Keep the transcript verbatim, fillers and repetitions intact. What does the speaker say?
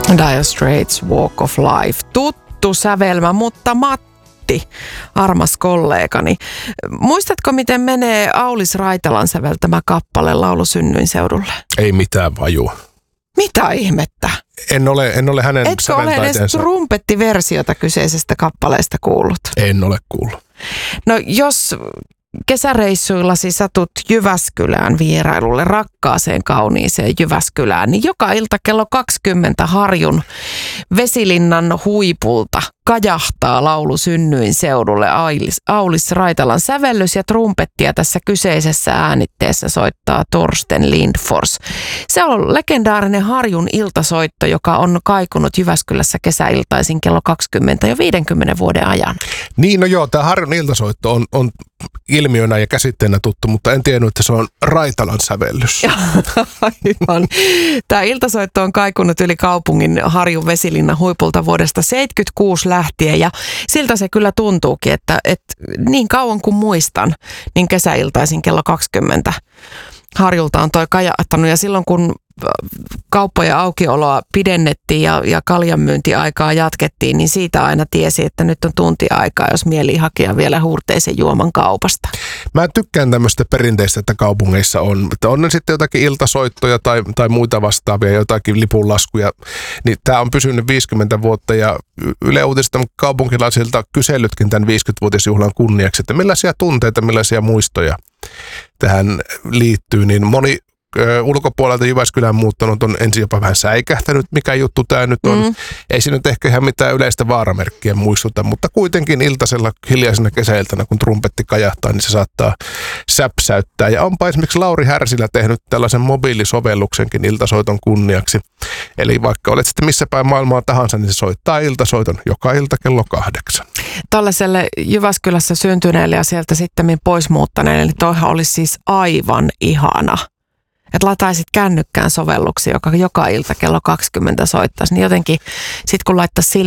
Dire Straits, Walk of Life. Tuttu sävelmä, mutta Matti, armas kollegani. Muistatko, miten menee Aulis Raitalan säveltämä kappale Laulu synnyin seudulle? Ei mitään vajua. Mitä ihmettä? En ole, en ole hänen Etkö ole edes trumpettiversiota kyseisestä kappaleesta kuullut? En ole kuullut. No jos kesäreissuillasi satut Jyväskylään vierailulle, rakkaaseen kauniiseen Jyväskylään, niin joka ilta kello kaksikymmentä Harjun Vesilinnan huipulta kajahtaa Laulu synnyin seudulle Aulis, Aulis Raitalan sävellys ja trumpettia tässä kyseisessä äänitteessä soittaa Torsten Lindfors. Se on legendaarinen Harjun iltasoitto, joka on kaikunut Jyväskylässä kesäiltaisin kello kaksikymmentä jo viidenkymmenen vuoden ajan. Niin, no joo, tämä Harjun iltasoitto on, on ilmiönä ja käsitteenä tuttu, mutta en tiennyt, että se on Raitalan sävellys. Aivan. Tämä iltasoitto on kaikunut yli kaupungin Harjun Vesilinnan huipulta vuodesta seitsemänkymmentäkuusi lähtien ja siltä se kyllä tuntuukin, että, että niin kauan kuin muistan, niin kesäiltaisin kello kaksikymmentä Harjulta on toi kajahtanut ja silloin kun kauppojen aukioloa pidennettiin ja, ja kaljanmyyntiaikaa jatkettiin, niin siitä aina tiesi, että nyt on tuntia aikaa, jos mieli hakea vielä huurteisen juoman kaupasta. Mä tykkään tämmöistä perinteistä, että kaupungeissa on, että on ne sitten jotakin iltasoittoja tai, tai muita vastaavia, jotakin lipunlaskuja, niin tää on pysynyt viisikymmentä vuotta ja Yle Uutiset kaupunkilaisilta kyselytkin tämän viisikymmenvuotisjuhlan kunniaksi, että millaisia tunteita, millaisia muistoja tähän liittyy, niin moni Ö, ulkopuolelta Jyväskylään muuttanut on ensin jopa vähän säikähtänyt, mikä juttu tämä nyt on. Mm. Ei siinä nyt ehkä ihan mitään yleistä vaaramerkkiä muistuta, mutta kuitenkin iltasella hiljaisena kesäiltana, kun trumpetti kajahtaa, niin se saattaa säpsäyttää. Ja onpa esimerkiksi Lauri Härsilä tehnyt tällaisen mobiilisovelluksenkin iltasoiton kunniaksi. Eli vaikka olet sitten missä päin maailmaa tahansa, niin se soittaa iltasoiton joka ilta kello kahdeksan. Tällaiselle Jyväskylässä syntyneelle ja sieltä sitten pois muuttaneelle, niin toihan olisi siis aivan ihana. Että lataisit kännykkään sovelluksia, joka joka ilta kello kaksikymmentä soittaisi, niin jotenkin sitten kun laittaisi